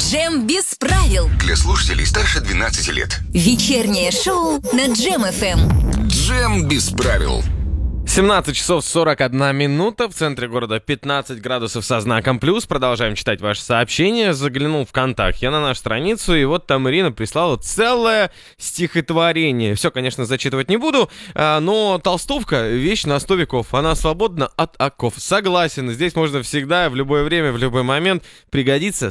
Джем без правил. Для слушателей старше 12 лет. Вечернее шоу на Джем FM. Джем без правил. 17 часов 41 минута, в центре города 15 градусов со знаком плюс. Продолжаем читать ваши сообщения. Заглянул ВКонтакте на нашу страницу, и вот там Ирина прислала целое стихотворение. Все, конечно, зачитывать не буду, но толстовка — вещь на 100 веков. Она свободна от оков. Согласен, здесь можно всегда, в любое время, в любой момент пригодится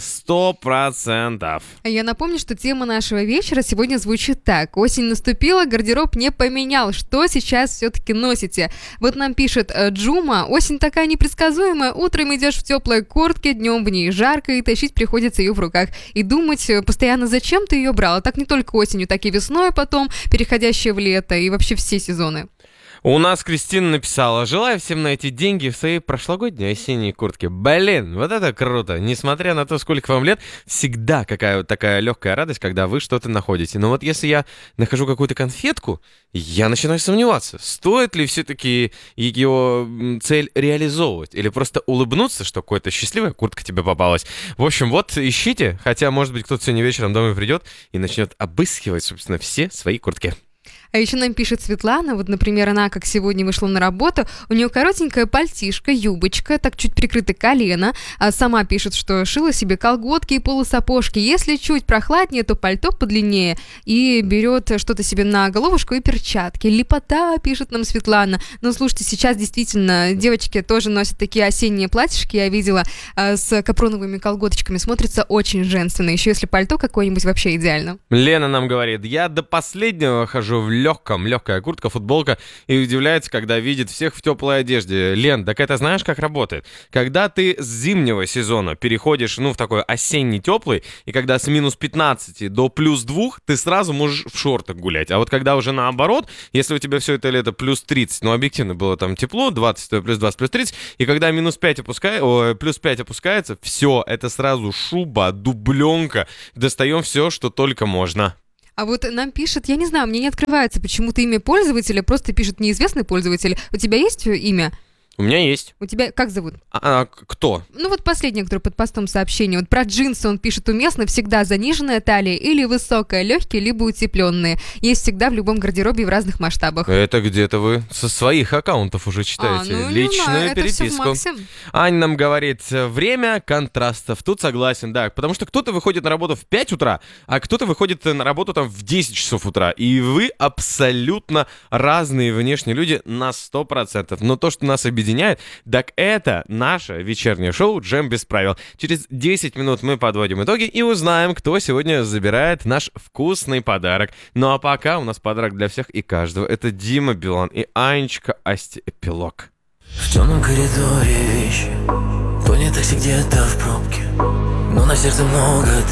100%. Я напомню, что тема нашего вечера сегодня звучит так. Осень наступила, гардероб не поменял. Что сейчас все-таки носите? Вот нам пишет Джума: осень такая непредсказуемая, утром идешь в теплой куртке, днем в ней жарко, и тащить приходится ее в руках. И думать постоянно, зачем ты ее брала. Так не только осенью, так и весной потом, переходящее в лето и вообще все сезоны. У нас Кристина написала: желаю всем найти деньги в своей прошлогодней осенней куртке. Блин, вот это круто. Несмотря на то, сколько вам лет, всегда какая-то такая легкая радость, когда вы что-то находите. Но вот если я нахожу какую-то конфетку, я начинаю сомневаться, стоит ли все-таки ее цель реализовывать, или просто улыбнуться, что какая-то счастливая куртка тебе попалась. В общем, вот ищите, хотя, может быть, кто-то сегодня вечером домой придет и начнет обыскивать, собственно, все свои куртки. А еще нам пишет Светлана, вот, например, она, как сегодня вышла на работу, у нее коротенькая пальтишка, юбочка, так чуть прикрыто колено, а сама пишет, что шила себе колготки и полусапожки. Если чуть прохладнее, то пальто подлиннее, и берет что-то себе на головушку и перчатки. Лепота, пишет нам Светлана. Ну, слушайте, сейчас действительно девочки тоже носят такие осенние платьишки, я видела, с капроновыми колготочками, смотрится очень женственно, еще если пальто какое-нибудь, вообще идеально. Лена нам говорит: я до последнего хожу в легкая куртка, футболка, и удивляется, когда видит всех в теплой одежде. Лен, так это знаешь, как работает? Когда ты с зимнего сезона переходишь, в такой осенний теплый, и когда с минус 15 до плюс 2, ты сразу можешь в шортах гулять. А вот когда уже наоборот, если у тебя все это лето плюс 30, объективно было там тепло, 20, то плюс 20, плюс 30, и когда минус 5 плюс 5 опускается, все, это сразу шуба, дубленка, достаем все, что только можно. А вот нам пишет, я не знаю, мне не открывается почему-то имя пользователя, просто пишет неизвестный пользователь. У тебя есть имя? У меня есть. У тебя как зовут? Кто? Вот последний, который под постом сообщение. Вот про джинсы он пишет: уместно всегда заниженная талия или высокая, легкие, либо утепленные. Есть всегда в любом гардеробе в разных масштабах. Это где-то вы со своих аккаунтов уже читаете. Личную переписку. Аня нам говорит: время контрастов. Тут согласен, да. Потому что кто-то выходит на работу в 5 утра, а кто-то выходит на работу там в 10 часов утра. И вы абсолютно разные внешние люди на 100%. Но то, что нас объединяет, так это наше вечернее шоу «Джем без правил». Через 10 минут мы подводим итоги и узнаем, кто сегодня забирает наш вкусный подарок. Ну а пока у нас подарок для всех и каждого. Это Дима Билан и Анечка Асти. Эпилог. В темном коридоре вещи, понятых где-то в пробке, но на сердце много